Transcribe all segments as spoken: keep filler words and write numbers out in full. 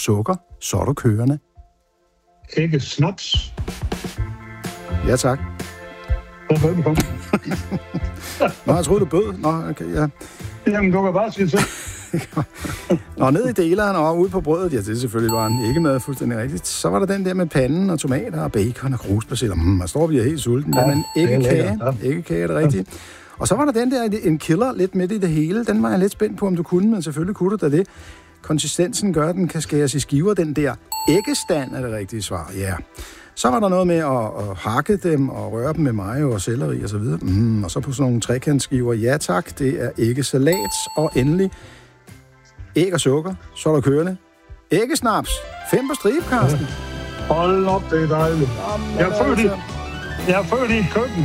sukker, så er du kørende. Ikke snaps. Ja, tak. Velkommen. Nå, jeg troede, du bød. Nå, okay, ja. Jamen, du kan bare sige så. Nå, ned i deleren og ude på brødet, ja, det er selvfølgelig bare en æggemad, fuldstændig rigtigt. Så var der den der med panden og tomater og bacon og krusbasiller. Mm, man står vi er helt sulten. Ja, men æggekage, æggekage er det rigtigt. Og så var der den der, en killer lidt midt i det hele. Den var jeg lidt spændt på, om du kunne, men selvfølgelig kunne du da det. Konsistensen gør, at den kan skæres i skiver. Den der æggestand er det rigtige svar, ja. Yeah. Så var der noget med at, at hakke dem og røre dem med mayo og selleri og så videre. Mm, og så på sådan nogle trekantskiver. Ja tak, det er æggesalat. Og endelig æg og sukker, så er der kørende. Æggesnaps. Fem på stribe, Carsten. Hold op, det er dejligt. Jamen, jeg er født i, altså. jeg er født i et køkken.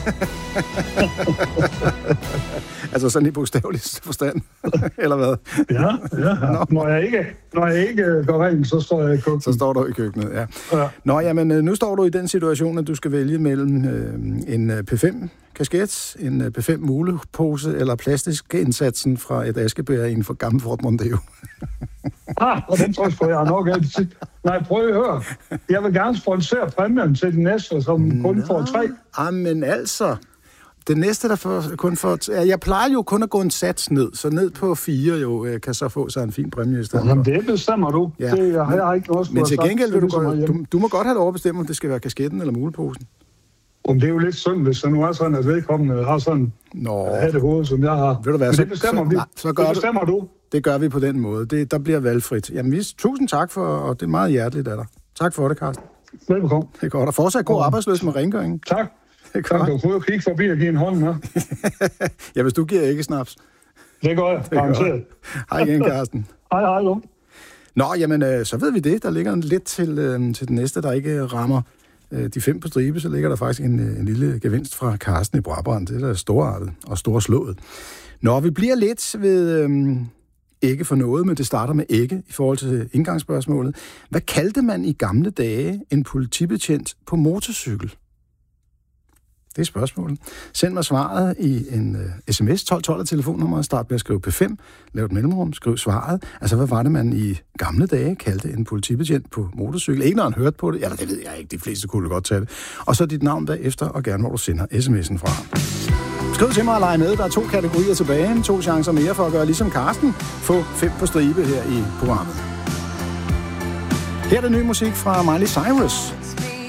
Altså sådan i bogstavelig forstand, eller hvad? Ja, ja. Nå. Når jeg ikke, når jeg ikke går rent, så står jeg i køkkenet. Så står du i køkkenet, ja. ja. Nå, jamen, nu står du i den situation, at du skal vælge mellem øh, en P fem-kasket, en P fem mulepose eller plastikindsatsen fra et askebær i en for gammel Ford Mondeo. Ah, og den tror jeg, jeg har nok altid. Nej, prøv at høre. Jeg vil gerne sponsere præmien til den næste, som Nå. kun får tre. Jamen altså... Det næste, der får, kun får... Jeg plejer jo kun at gå en sats ned, så ned på fire jo kan så få sig en fin præmie i stedet. Jamen, det bestemmer du. Ja. Det, jeg, jeg har ikke noget, men til gengæld vil du, godt, du, du må godt have lov at bestemme, om det skal være kasketten eller muleposen. Om det er jo lidt synd, hvis det nu er sådan, at vedkommende har sådan et det hoved, som jeg har. Vil du være, men så, det bestemmer, så, vi. Nej, så gør det bestemmer du. du. Det gør vi på den måde. Det, der bliver valgfrit. Jamen, vi, tusind tak for, og det er meget hjerteligt af dig. Tak for det, Carsten. Velbekomme. Det er godt. Og fortsat god arbejdsløs med rengøringen. Tak. Det kan du prøve at kigge forbi og give en hånd, ja? Ja, hvis du giver ikke snaps. Det gør jeg, garanteret. Hej igen, Carsten. Hej, hej, Lund. Nå, jamen, øh, så ved vi det. Der ligger lidt til, øh, til den næste, der ikke rammer øh, de fem på stribe. Så ligger der faktisk en, en lille gevinst fra Carsten i Brabrand. Det er da storartet og storslået. Nå, vi bliver lidt ved... Øh, ikke for noget, men det starter med ikke i forhold til indgangsspørgsmålet. Hvad kaldte man i gamle dage en politibetjent på motorcykel? Det er spørgsmålet. Send mig svaret i en uh, sms tolv tolv af telefonnummeret. Start med at skrive P fem. Lav et mellemrum. Skriv svaret. Altså, hvad var det, man i gamle dage kaldte en politibetjent på motorcykel? Ikke når han hørte på det. Ja, det ved jeg ikke. De fleste kunne godt tage det. Og så dit navn derefter, og gerne hvor du sender sms'en fra. Skriv til mig og lege med. Der er to kategorier tilbage. To chancer mere for at gøre ligesom Carsten. Få fem på stribe her i programmet. Her er det ny musik fra Miley Cyrus.